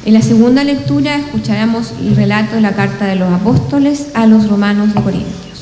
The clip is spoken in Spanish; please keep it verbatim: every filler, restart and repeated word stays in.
En la segunda lectura escucharemos el relato de la Carta de los Apóstoles a los Romanos de Corintios.